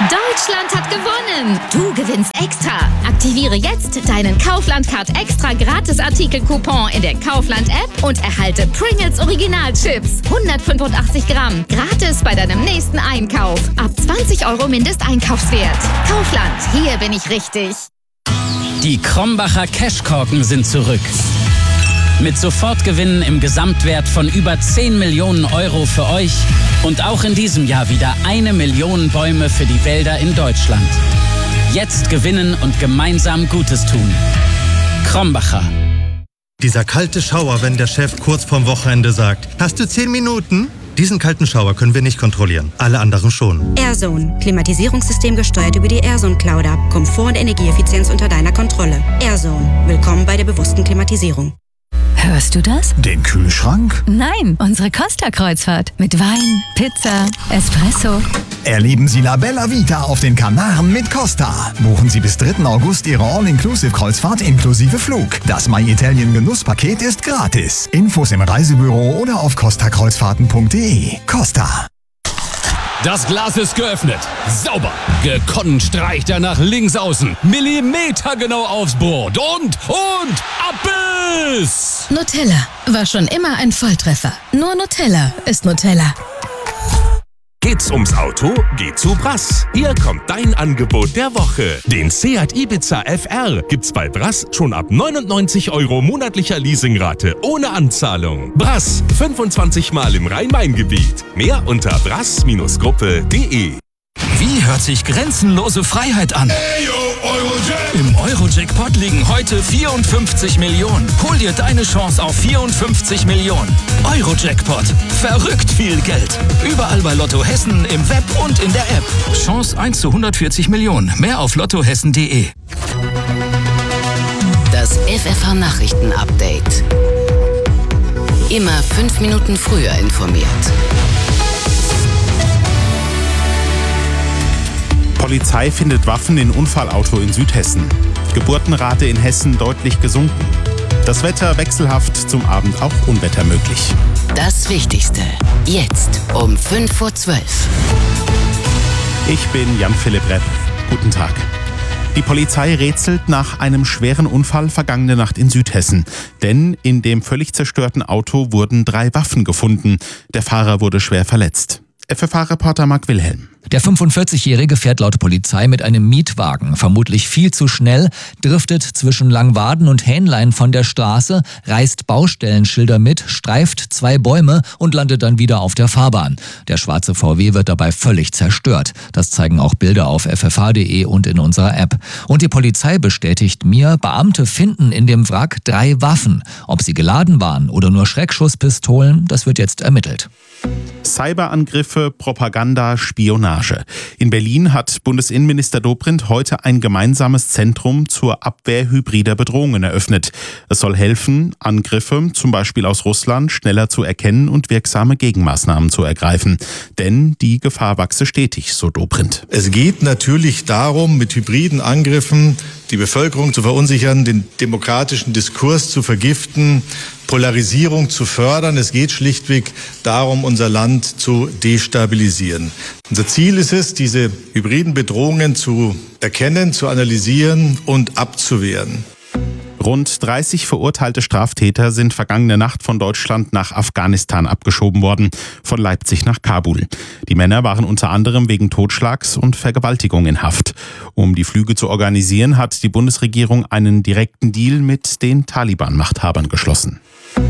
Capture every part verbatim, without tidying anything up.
Deutschland hat gewonnen! Du gewinnst extra! Aktiviere jetzt deinen Kaufland-Card extra Gratis-Artikel-Coupon in der Kaufland-App und erhalte Pringles Original-Chips. hundertfünfundachtzig Gramm. Gratis bei deinem nächsten Einkauf. Ab zwanzig Euro Mindesteinkaufswert. Kaufland, hier bin ich richtig. Die Krombacher Cashkorken sind zurück. Mit Sofortgewinnen im Gesamtwert von über zehn Millionen Euro für euch und auch in diesem Jahr wieder eine Million Bäume für die Wälder in Deutschland. Jetzt gewinnen und gemeinsam Gutes tun. Krombacher. Dieser kalte Schauer, wenn der Chef kurz vorm Wochenende sagt, hast du zehn Minuten? Diesen kalten Schauer können wir nicht kontrollieren, alle anderen schon. AirZone. Klimatisierungssystem gesteuert über die AirZone Cloud App. Komfort und Energieeffizienz unter deiner Kontrolle. AirZone. Willkommen bei der bewussten Klimatisierung. Hörst du das? Den Kühlschrank? Nein, unsere Costa-Kreuzfahrt. Mit Wein, Pizza, Espresso. Erleben Sie La Bella Vita auf den Kanaren mit Costa. Buchen Sie bis dritten August Ihre All-Inclusive-Kreuzfahrt inklusive Flug. Das My Italien Genusspaket ist gratis. Infos im Reisebüro oder auf costa kreuzfahrten punkt de. Costa. Das Glas ist geöffnet. Sauber. Gekonnt streicht er nach links außen. Millimetergenau aufs Brot. Und, und, Abbiss! Nutella war schon immer ein Volltreffer. Nur Nutella ist Nutella. Geht's ums Auto? Geh zu Brass. Hier kommt dein Angebot der Woche. Den Seat Ibiza F R gibt's bei Brass schon ab neunundneunzig Euro monatlicher Leasingrate ohne Anzahlung. Brass, fünfundzwanzig Mal im Rhein-Main-Gebiet. Mehr unter brass Gruppe punkt de. Wie hört sich grenzenlose Freiheit an? Hey, yo, Eurojack. Im Euro-Jackpot liegen heute vierundfünfzig Millionen. Hol dir deine Chance auf vierundfünfzig Millionen. Euro-Jackpot. Verrückt viel Geld. Überall bei Lotto Hessen, im Web und in der App. Chance eins zu hundertvierzig Millionen. Mehr auf lottohessen punkt de. Das F F H-Nachrichten-Update. Immer fünf Minuten früher informiert. Polizei findet Waffen in Unfallauto in Südhessen. Geburtenrate in Hessen deutlich gesunken. Das Wetter wechselhaft, zum Abend auch Unwetter möglich. Das Wichtigste. Jetzt um fünf vor zwölf. Ich bin Jan-Philipp Repp. Guten Tag. Die Polizei rätselt nach einem schweren Unfall vergangene Nacht in Südhessen. Denn in dem völlig zerstörten Auto wurden drei Waffen gefunden. Der Fahrer wurde schwer verletzt. F F H-Reporter Marc Wilhelm. Der fünfundvierzigjährige fährt laut Polizei mit einem Mietwagen, vermutlich viel zu schnell, driftet zwischen Langwaden und Hähnlein von der Straße, reißt Baustellenschilder mit, streift zwei Bäume und landet dann wieder auf der Fahrbahn. Der schwarze V W wird dabei völlig zerstört. Das zeigen auch Bilder auf f f h punkt de und in unserer App. Und die Polizei bestätigt mir, Beamte finden in dem Wrack drei Waffen. Ob sie geladen waren oder nur Schreckschusspistolen, das wird jetzt ermittelt. Cyberangriffe, Propaganda, Spionage. In Berlin hat Bundesinnenminister Dobrindt heute ein gemeinsames Zentrum zur Abwehr hybrider Bedrohungen eröffnet. Es soll helfen, Angriffe, zum Beispiel aus Russland, schneller zu erkennen und wirksame Gegenmaßnahmen zu ergreifen. Denn die Gefahr wachse stetig, so Dobrindt. Es geht natürlich darum, mit hybriden Angriffen die Bevölkerung zu verunsichern, den demokratischen Diskurs zu vergiften, Polarisierung zu fördern. Es geht schlichtweg darum, unser Land zu destabilisieren. Unser Ziel ist es, diese hybriden Bedrohungen zu erkennen, zu analysieren und abzuwehren. Rund dreißig verurteilte Straftäter sind vergangene Nacht von Deutschland nach Afghanistan abgeschoben worden, von Leipzig nach Kabul. Die Männer waren unter anderem wegen Totschlags und Vergewaltigung in Haft. Um die Flüge zu organisieren, hat die Bundesregierung einen direkten Deal mit den Taliban-Machthabern geschlossen.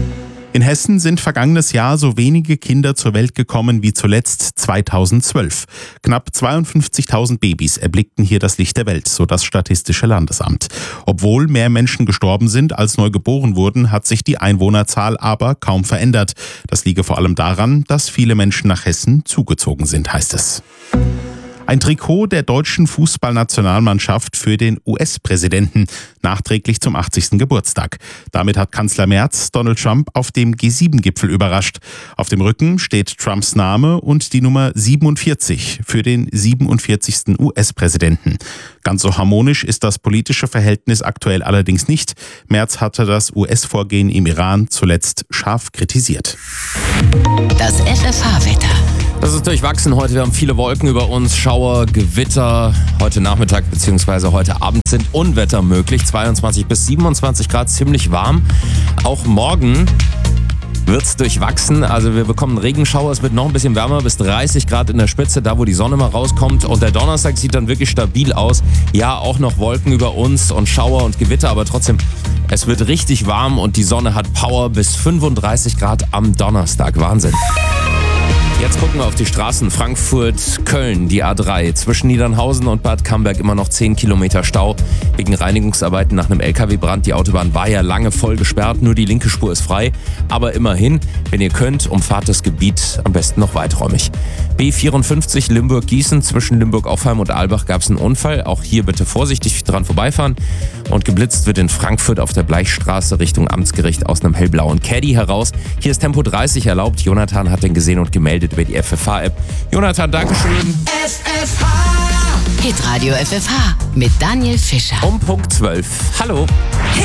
In Hessen sind vergangenes Jahr so wenige Kinder zur Welt gekommen wie zuletzt zweitausendzwölf. Knapp zweiundfünfzigtausend Babys erblickten hier das Licht der Welt, so das Statistische Landesamt. Obwohl mehr Menschen gestorben sind, als neu geboren wurden, hat sich die Einwohnerzahl aber kaum verändert. Das liege vor allem daran, dass viele Menschen nach Hessen zugezogen sind, heißt es. Ein Trikot der deutschen Fußballnationalmannschaft für den U S-Präsidenten, nachträglich zum achtzigsten Geburtstag. Damit hat Kanzler Merz Donald Trump auf dem G sieben Gipfel überrascht. Auf dem Rücken steht Trumps Name und die Nummer siebenundvierzig für den siebenundvierzigsten U S-Präsidenten. Ganz so harmonisch ist das politische Verhältnis aktuell allerdings nicht. Merz hatte das U S-Vorgehen im Iran zuletzt scharf kritisiert. Das F F H-Wetter. Das ist durchwachsen heute. Wir haben viele Wolken über uns, Schauer, Gewitter. Heute Nachmittag bzw. heute Abend sind Unwetter möglich. zweiundzwanzig bis siebenundzwanzig Grad, ziemlich warm. Auch morgen wird's durchwachsen. Also wir bekommen Regenschauer. Es wird noch ein bisschen wärmer, bis dreißig Grad in der Spitze, da wo die Sonne mal rauskommt. Und der Donnerstag sieht dann wirklich stabil aus. Ja, auch noch Wolken über uns und Schauer und Gewitter, aber trotzdem, es wird richtig warm und die Sonne hat Power bis fünfunddreißig Grad am Donnerstag. Wahnsinn. Jetzt gucken wir auf die Straßen. Frankfurt, Köln, die A drei. Zwischen Niedernhausen und Bad Camberg immer noch zehn Kilometer Stau wegen Reinigungsarbeiten nach einem L K W-Brand. Die Autobahn war ja lange voll gesperrt, nur die linke Spur ist frei. Aber immerhin, wenn ihr könnt, umfahrt das Gebiet am besten noch weiträumig. B vierundfünfzig Limburg-Gießen. Zwischen Limburg-Offheim und Albach gab es einen Unfall. Auch hier bitte vorsichtig dran vorbeifahren. Und geblitzt wird in Frankfurt auf der Bleichstraße Richtung Amtsgericht aus einem hellblauen Caddy heraus. Hier ist Tempo dreißig erlaubt. Jonathan hat den gesehen und gemeldet über die F F H-App. Jonathan, Dankeschön. F F H. Hitradio F F H mit Daniel Fischer. Um Punkt zwölf. Hallo. Hit